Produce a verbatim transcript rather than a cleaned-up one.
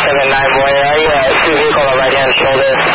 seven nine boy, are you uh, Suzy call right hand shoulder?